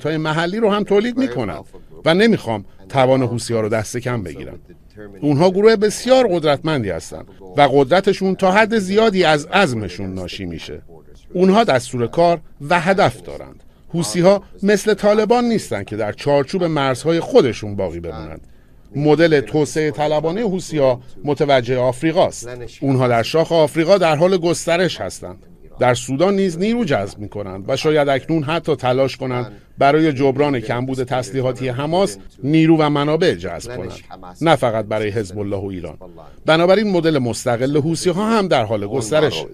شرکت‌های محلی رو هم تولید می‌کنند و نمی‌خوام توان حوثی‌ها رو دست کم بگیرم. اونها گروه بسیار قدرتمندی هستند و قدرتشون تا حد زیادی از عزمشون ناشی میشه. اونها دستور کار و هدف دارند. حوثی‌ها مثل طالبان نیستن که در چارچوب مرزهای خودشون باقی بمونند. مدل توسعه طلبانه حوثی‌ها متوجه آفریقاست. اونها در شاخ آفریقا در حال گسترش هستند. در سودان نیز نیرو جذب می‌کنند و شاید اکنون حتی تلاش کنند برای جبران کمبود تسلیحاتی حماس نیرو و منابع جذب کنند، نه فقط برای حزب الله و ایران. بنابراین مدل مستقل حوثی‌ها هم در حال گسترش.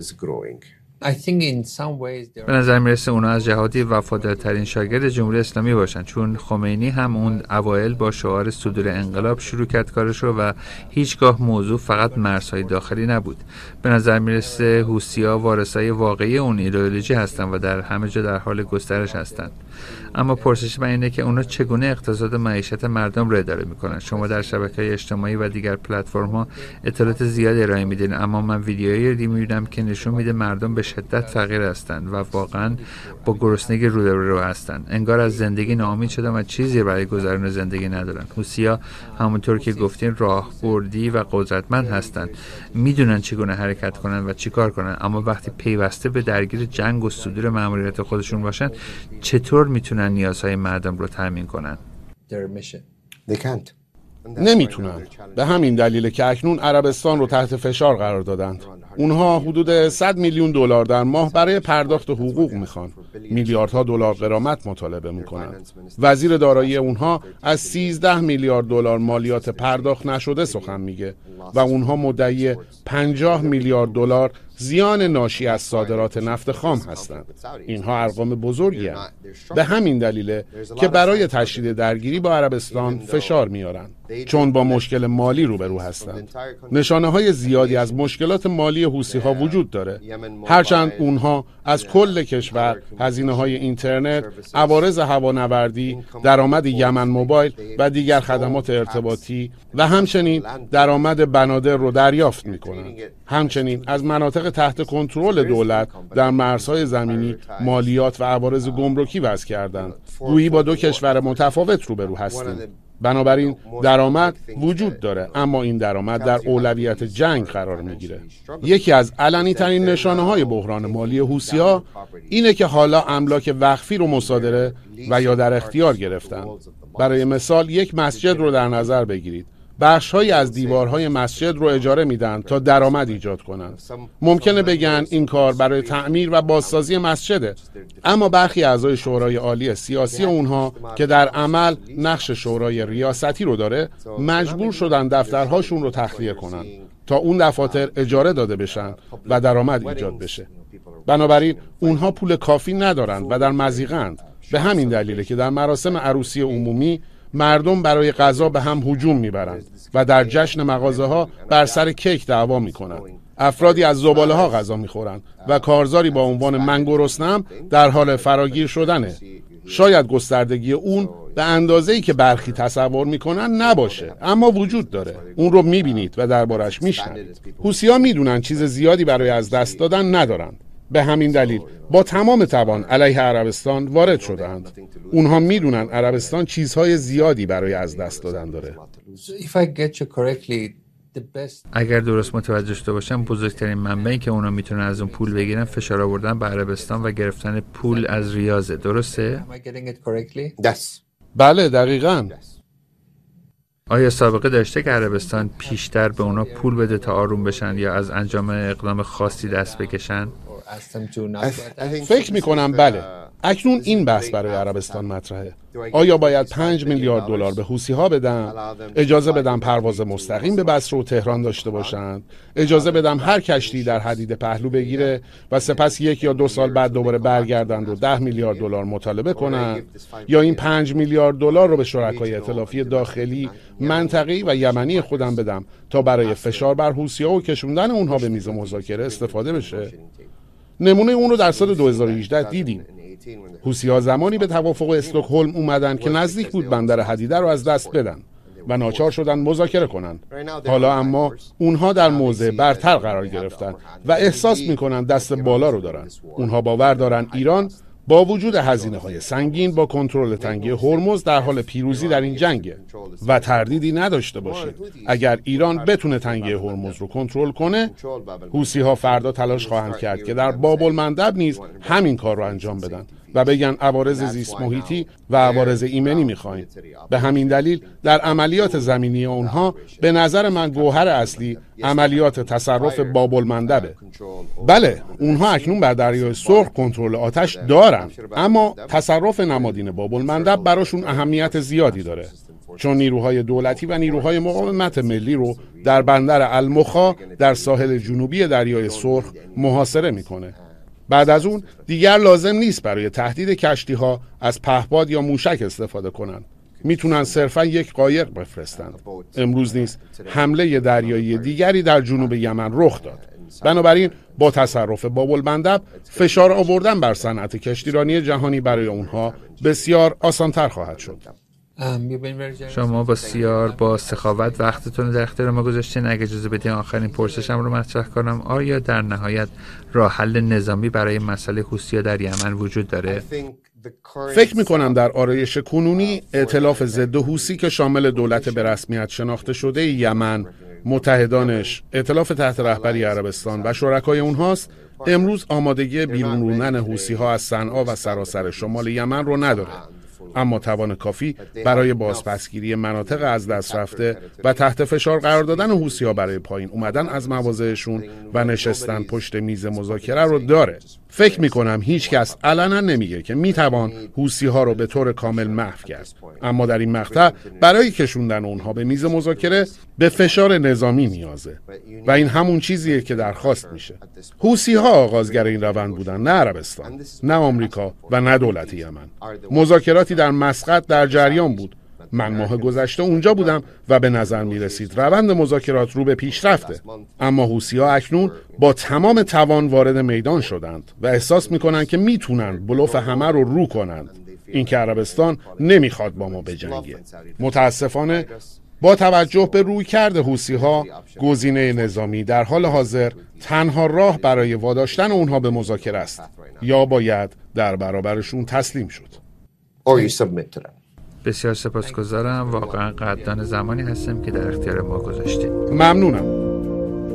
به نظر میرسه اونا از جهاتی وفادارترین شاگرد جمهوری اسلامی باشن، چون خمینی هم اون اوایل با شعار صدور انقلاب شروع کرد کارشو و هیچگاه موضوع فقط مرزهای داخلی نبود. به نظر میرسه حوثی‌ها وارثای واقعی اون ایدئولوژی هستن و در همه جا در حال گسترش هستن. اما پرسش من اینه که اونا چگونه اقتصاد معیشت مردم رو اداره میکنن؟ شما در شبکه‌های اجتماعی و دیگر پلتفرم‌ها اطلاعات زیادی ارائه میدین، اما من ویدیوهایی میبینم که نشون میده مردم به شدت فقیر هستند و واقعا با گرسنگی رو هستند. انگار از زندگی ناامید شدن و چیزی برای گذران زندگی ندارن. حوثی‌ها همونطور که گفتین راهبردی و قدرتمند هستند، میدونن چگونه حرکت کنن و چیکار کنن، اما وقتی پیوسته به درگیر جنگ و صدور مأموریت خودشون باشن، چطور میتونن نیازهای مردم رو تامین کنن؟ نمیتونن. به همین دلیله که اکنون عربستان رو تحت فشار قرار دادند. اونها حدود 100 میلیون دلار در ماه برای پرداخت حقوق میخوان. میلیاردها دلار غرامت مطالبه میکنن. وزیر دارایی اونها از 13 میلیارد دلار مالیات پرداخت نشده سخن میگه و اونها مدعی 50 میلیارد دلار زیان ناشی از صادرات نفت خام هستند. اینها ارقام بزرگی هستند. به همین دلیله که برای تشدید درگیری با عربستان فشار میارن، چون با مشکل مالی روبرو هستند. نشانه‌های زیادی از مشکلات مالی حوثی‌ها وجود داره. هرچند اونها از کل کشور هزینه‌های اینترنت، عوارض هوانوردی، درآمد یمن موبایل و دیگر خدمات ارتباطی و همچنین درآمد بنادر رو دریافت می‌کنند. همچنین از مناطق تحت کنترل دولت در مرزهای زمینی مالیات و عوارض گمرکی وضع کردند. گویی با دو کشور متفاوت روبرو هستیم. بنابراین درآمد وجود داره، اما این درآمد در اولویت جنگ قرار میگیره. یکی از علنی ترین نشانه های بحران مالی حوثی‌ها اینه که حالا املاک وقفی رو مصادره و یا در اختیار گرفتن. برای مثال یک مسجد رو در نظر بگیرید. بخش‌هایی از دیوارهای مسجد رو اجاره میدن تا درآمد ایجاد کنن. ممکنه بگن این کار برای تعمیر و بازسازی مسجده، اما برخی اعضای شورای عالی سیاسی اونها که در عمل نقش شورای ریاستی رو داره، مجبور شدن دفترهاشون رو تخلیه کنن تا اون دفاتر اجاره داده بشن و درآمد ایجاد بشه. بنابراین اونها پول کافی ندارن و در مضیقند. به همین دلیله که در مراسم عروسی عمومی مردم برای غذا به هم هجوم میبرند و در جشن مغازه‌ها بر سر کیک دعوا میکنند. افرادی از زباله‌ها غذا میخورند و کارزاری با عنوان من گرسنه‌ام در حال فراگیر شدنه. شاید گستردگی اون به اندازه‌ای که برخی تصور میکنن نباشه، اما وجود داره. اون رو میبینید و دربارش میشنوید. حوثی‌ها میدونن چیز زیادی برای از دست دادن ندارند. به همین دلیل با تمام توان علیه عربستان وارد شدند. اونها میدونن عربستان چیزهای زیادی برای از دست دادن داره. اگر درست متوجه شده باشم، بزرگترین منبعی که اونا میتونن از اون پول بگیرن فشار آوردن به عربستان و گرفتن پول از ریاضه. درسته؟ بله، دقیقاً. آیا سابقه داشته که عربستان پیشتر به اونا پول بده تا آروم بشن یا از انجام اقدام خاصی دست بکشن؟ فکر میکنم بله. اکنون این بحث برای عربستان مطرحه. آیا باید 5 میلیارد دلار به حوثی‌ها بدم؟ اجازه بدم پرواز مستقیم به بصره و تهران داشته باشند؟ اجازه بدم هر کشتی در حدید پهلو بگیره و سپس 1 یا 2 سال بعد دوباره برگردند و 10 میلیارد دلار مطالبه کنند؟ یا این 5 میلیارد دلار رو به شرکای ائتلافی داخلی، منطقه‌ای و یمنی خودم بدم تا برای فشار بر حوثی‌ها و کشوندن اونها به میز مذاکره استفاده بشه؟ نمونه اون رو در سال 2018 دیدیم. حوثی‌ها زمانی به توافق استکهلم اومدن که نزدیک بود بندر حدیده رو از دست بدن و ناچار شدن مذاکره کنن. حالا اما اونها در موضع برتر قرار گرفتن و احساس میکنن دست بالا رو دارن. اونها باور دارن ایران با وجود هزینه‌های سنگین با کنترل تنگه هرمز در حال پیروزی در این جنگه و تردیدی نداشته باشید اگر ایران بتونه تنگه هرمز رو کنترل کنه، حوثی‌ها فردا تلاش خواهند کرد که در باب المندب نیز همین کار رو انجام بدن و بگن عوارض زیست محیطی و عوارض ایمنی می‌خوایم. به همین دلیل در عملیات زمینی اونها به نظر من گوهر اصلی عملیات تصرف باب المندبه. بله، اونها اکنون بر دریای سرخ کنترل آتش دارن، اما تصرف نمادین باب المندب براشون اهمیت زیادی داره، چون نیروهای دولتی و نیروهای مقاومت ملی رو در بندر المخا در ساحل جنوبی دریای سرخ محاصره میکنه. بعد از اون دیگر لازم نیست برای تهدید کشتی‌ها از پهپاد یا موشک استفاده کنند. میتونن صرفا یک قایق بفرستند. امروز نیز حمله دریایی دیگری در جنوب یمن رخ داد. بنابراین با تصرف باب المندب فشار آوردن بر صنعت کشتیرانی جهانی برای اونها بسیار آسان‌تر خواهد شد. شما با سخاوت وقتتون رو در اختیار ما گذاشتین. اگه اجازه بدین آخرین پرسشم رو مطرح کنم، آیا در نهایت راه حل نظامی برای مسئله حوثی‌ها در یمن وجود داره؟ فکر می‌کنم در آرایش کنونی ائتلاف ضد حوثی که شامل دولت به رسمیت شناخته شده یمن، متحدانش، ائتلاف تحت رهبری عربستان و شرکای اونهاست، امروز آمادگی بیرون روندن حوثی‌ها از صنعا و سراسر شمال یمن رو نداره، اما توان کافی برای بازپسگیری مناطق از دست رفته و تحت فشار قرار دادن حوثی‌ها برای پایین اومدن از مواضعشون و نشستن پشت میز مذاکره رو داره. فکر میکنم هیچ کس علنا نمیگه که میتوان حوثی‌ها رو به طور کامل محو کرد، اما در این مقطع برای کشوندن اونها به میز مذاکره به فشار نظامی نیازه و این همون چیزیه که درخواست میشه. حوثی‌ها آغازگر این روند بودن، نه عربستان، نه آمریکا و نه دولت یمن. مذاکراتی در مسقط در جریان بود. من ماه گذشته اونجا بودم و به نظر می رسید روند مذاکرات رو به پیشرفته، اما حوثی‌ها اکنون با تمام توان وارد میدان شدند و احساس میکنن که میتونن بلوف همه رو کنند. این که عربستان نمیخواد با ما بجنگه. متاسفانه با توجه به رویکرد حوثی‌ها، گزینه نظامی در حال حاضر تنها راه برای واداشتن اونها به مذاکره است، یا باید در برابرشون تسلیم شد. بسیار سپاسگزارم، واقعا قدردان زمانی هستم که در اختیار ما گذاشتید. ممنونم.